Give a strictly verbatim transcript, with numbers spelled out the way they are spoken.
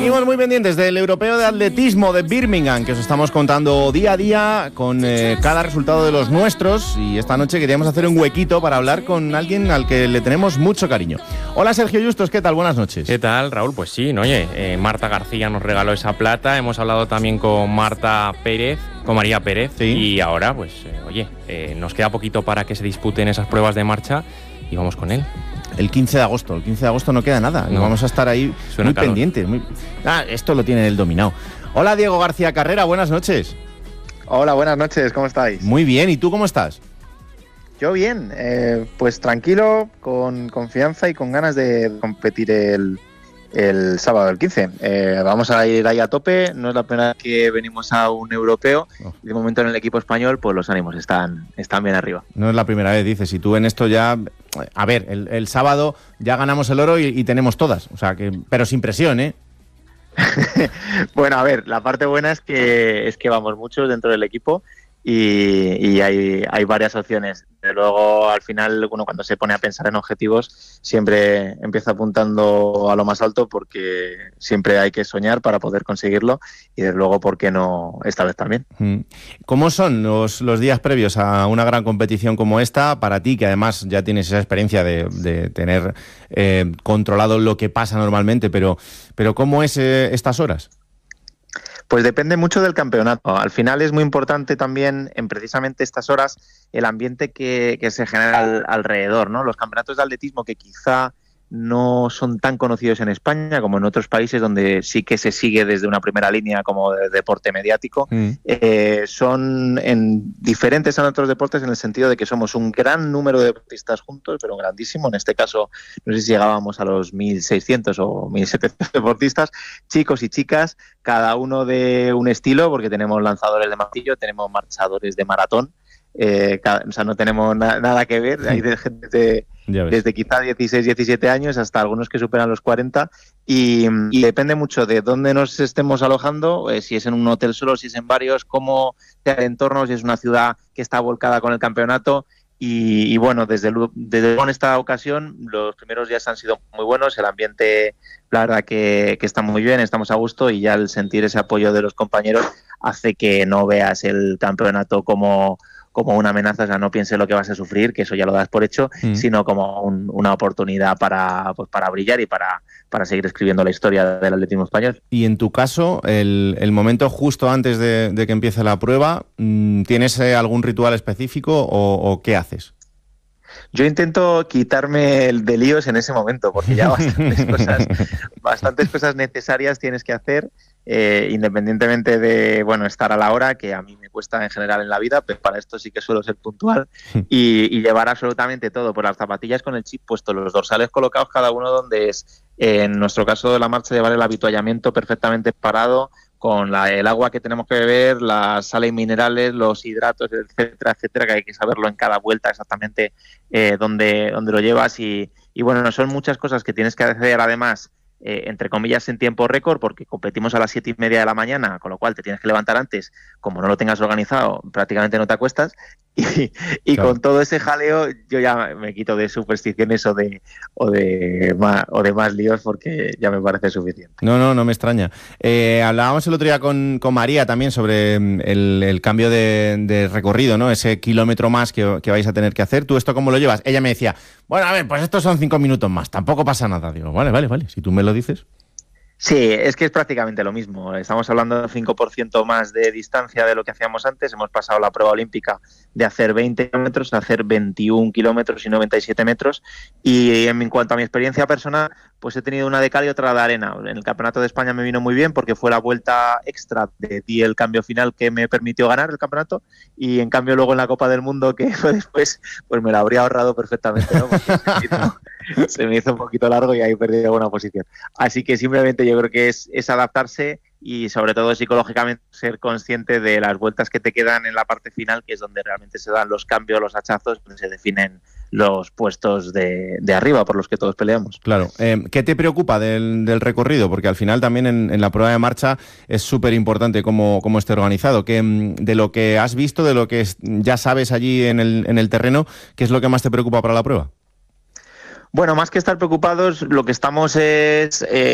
Seguimos muy pendientes del Europeo de Atletismo de Birmingham, que os estamos contando día a día con eh, cada resultado de los nuestros, y esta noche queríamos hacer un huequito para hablar con alguien al que le tenemos mucho cariño. Hola Sergio Justos, ¿qué tal? Buenas noches. ¿Qué tal, Raúl? Pues sí, ¿no? Oye, eh, Marta García nos regaló esa plata, hemos hablado también con Marta Pérez, con María Pérez, sí. Y ahora, pues, eh, oye, eh, nos queda poquito para que se disputen esas pruebas de marcha y vamos con él. El quince de agosto, el quince de agosto no queda nada, no. Vamos a estar ahí Suena muy calor. pendientes. Muy... Ah, esto lo tiene él dominado. Hola Diego García Carrera, buenas noches. Hola, buenas noches, ¿cómo estáis? Muy bien, ¿y tú cómo estás? Yo bien, eh, pues tranquilo, con confianza y con ganas de competir el, el sábado del quince. Eh, vamos a ir ahí a tope, no es la primera vez que venimos a un europeo, oh. y de momento en el equipo español pues los ánimos están, están bien arriba. No es la primera vez, dices, y tú en esto ya... A ver, el, el sábado ya ganamos el oro y, y tenemos todas, o sea que, pero sin presión, ¿eh? Bueno, a ver, la parte buena es que es que vamos muchos dentro del equipo y, y hay, hay varias opciones. De luego, al final, uno cuando se pone a pensar en objetivos siempre empieza apuntando a lo más alto, porque siempre hay que soñar para poder conseguirlo, y desde luego, ¿por qué no esta vez también? ¿Cómo son los, los días previos a una gran competición como esta para ti, que además ya tienes esa experiencia de, de tener eh, controlado lo que pasa normalmente, pero, pero ¿cómo es eh, estas horas? Pues depende mucho del campeonato. Al final es muy importante también, en precisamente estas horas, el ambiente que, que se genera al, alrededor, ¿no? Los campeonatos de atletismo, que quizá no son tan conocidos en España como en otros países donde sí que se sigue desde una primera línea como de deporte mediático, mm. eh, son en diferentes a otros deportes, en el sentido de que somos un gran número de deportistas juntos, pero grandísimo. En este caso, no sé si llegábamos a los mil seiscientos o mil setecientos deportistas, chicos y chicas, cada uno de un estilo, porque tenemos lanzadores de martillo, tenemos marchadores de maratón. Eh, cada, o sea, no tenemos na- nada que ver. Hay de gente de, desde quizá dieciséis, diecisiete años hasta algunos que superan los cuarenta, y, y depende mucho de dónde nos estemos alojando, eh, si es en un hotel solo, si es en varios, cómo sea el entorno, si es una ciudad que está volcada con el campeonato. Y, y bueno, desde luego, desde luego en esta ocasión los primeros días han sido muy buenos, el ambiente, la verdad que, que está muy bien, estamos a gusto, y ya el sentir ese apoyo de los compañeros hace que no veas el campeonato como como una amenaza, o sea, no pienses lo que vas a sufrir, que eso ya lo das por hecho, mm. sino como un, una oportunidad para, pues, para brillar y para, para seguir escribiendo la historia del atletismo español. Y en tu caso, el, el momento justo antes de, de que empiece la prueba, ¿tienes algún ritual específico o, o qué haces? Yo intento quitarme el de líos en ese momento, porque ya bastantes cosas, bastantes cosas necesarias tienes que hacer, eh, independientemente de, bueno, estar a la hora, que a mí me cuesta en general en la vida, pero para esto sí que suelo ser puntual, y, y llevar absolutamente todo, por las zapatillas con el chip puesto, los dorsales colocados cada uno donde es. En nuestro caso de la marcha, llevar el avituallamiento perfectamente parado, con la, el agua que tenemos que beber, las sales minerales, los hidratos, etcétera, etcétera, que hay que saberlo en cada vuelta exactamente eh, dónde, dónde lo llevas. Y, y bueno, son muchas cosas que tienes que hacer, además, eh, entre comillas, en tiempo récord, porque competimos a las siete y media de la mañana, con lo cual te tienes que levantar antes. Como no lo tengas organizado, prácticamente no te acuestas. Y, y claro, con todo ese jaleo yo ya me quito de supersticiones o de o de más, o de más líos, porque ya me parece suficiente. No, no, no me extraña. Eh, hablábamos el otro día con, con María también sobre el, el cambio de, de recorrido, ¿no? Ese kilómetro más que, que vais a tener que hacer. ¿Tú esto cómo lo llevas? Ella me decía, bueno, a ver, pues estos son cinco minutos más, tampoco pasa nada. Digo, vale, vale, vale, si tú me lo dices. Sí, es que es prácticamente lo mismo. Estamos hablando de un cinco por ciento más de distancia de lo que hacíamos antes. Hemos pasado la prueba olímpica de hacer veinte kilómetros a hacer veintiún kilómetros y noventa y siete metros. Y en cuanto a mi experiencia personal, pues he tenido una de cal y otra de arena. En el Campeonato de España me vino muy bien porque fue la vuelta extra de di el cambio final que me permitió ganar el campeonato, y en cambio luego en la Copa del Mundo, que fue después, pues me la habría ahorrado perfectamente, ¿no? Porque se me hizo, se me hizo un poquito largo y ahí perdí alguna posición. Así que simplemente yo creo que es, es adaptarse y sobre todo psicológicamente ser consciente de las vueltas que te quedan en la parte final, que es donde realmente se dan los cambios, los hachazos, donde se definen los puestos de, de arriba por los que todos peleamos. Claro. Eh, ¿Qué te preocupa del, del recorrido? Porque al final también en, en la prueba de marcha es súper importante cómo, cómo esté organizado. Que, de lo que has visto, de lo que ya sabes allí en el, en el terreno, ¿qué es lo que más te preocupa para la prueba? Bueno, más que estar preocupados, lo que estamos es... Eh,